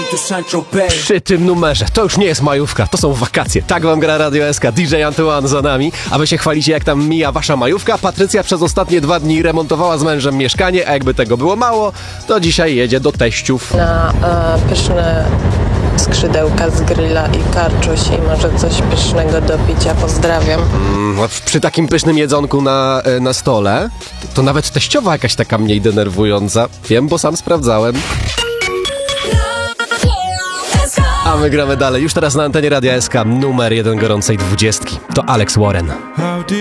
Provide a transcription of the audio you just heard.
Przy tym numerze, to już nie jest majówka, to są wakacje. Tak wam gra Radio SK, DJ Antoine za nami. A wy się chwalicie, jak tam mija wasza majówka. Patrycja przez ostatnie 2 dni remontowała z mężem mieszkanie, a jakby tego było mało, to dzisiaj jedzie do teściów. Na pyszne skrzydełka z grilla i karczuś i może coś pysznego do picia. Pozdrawiam. Przy takim pysznym jedzonku na stole, to nawet teściowa jakaś taka mniej denerwująca. Wiem, bo sam sprawdzałem. A my gramy dalej. Już teraz na antenie Radia SK numer 1 gorącej 20. To Alex Warren.